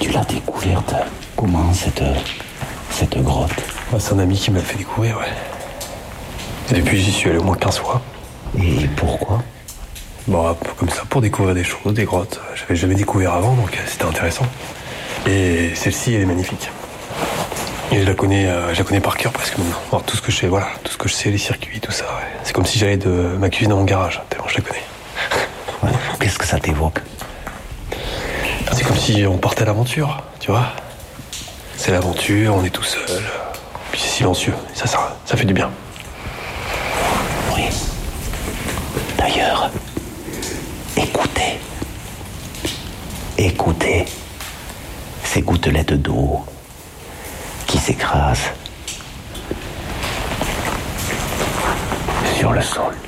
Tu l'as découverte comment, cette grotte? C'est un ami qui m'a fait découvrir, ouais. Et depuis, j'y suis allé au moins 15 fois. Et pourquoi? Bon, comme ça, pour découvrir des choses, des grottes. J'avais jamais découvert avant, donc c'était intéressant. Et celle-ci, elle est magnifique. Et je la connais par cœur presque maintenant. Alors, tout ce que je sais, les circuits, tout ça, ouais. C'est comme si j'allais de ma cuisine à mon garage, tellement je la connais. Ouais. Qu'est-ce que ça t'évoque? C'est comme si on partait à l'aventure, tu vois. C'est l'aventure, on est tout seul. Puis c'est silencieux, et ça fait du bien. Oui. D'ailleurs, écoutez ces gouttelettes d'eau qui s'écrasent sur le sol.